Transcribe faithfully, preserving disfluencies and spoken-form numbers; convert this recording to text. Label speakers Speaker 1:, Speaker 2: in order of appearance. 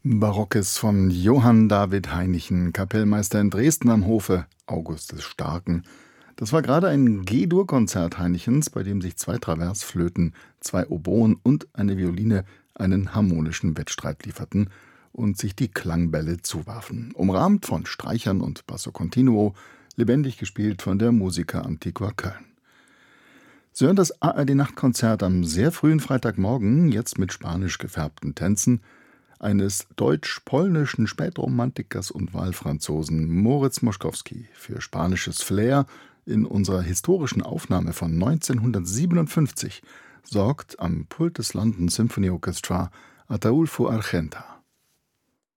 Speaker 1: Barockes von Johann David Heinichen, Kapellmeister in Dresden am Hofe August des Starken. Das war gerade ein G-Dur-Konzert Heinichens, bei dem sich zwei Traversflöten, zwei Oboen und eine Violine einen harmonischen Wettstreit lieferten und sich die Klangbälle zuwarfen. Umrahmt von Streichern und Basso Continuo, lebendig gespielt von der Musica Antiqua Köln. Sie hören das A R D-Nachtkonzert am sehr frühen Freitagmorgen, jetzt mit spanisch gefärbten Tänzen, eines deutsch-polnischen Spätromantikers und Wahlfranzosen Moritz Moszkowski für spanisches Flair in unserer historischen Aufnahme von neunzehnhundertsiebenundfünfzig sorgt am Pult des London Symphony Orchestra Ataulfo Argenta.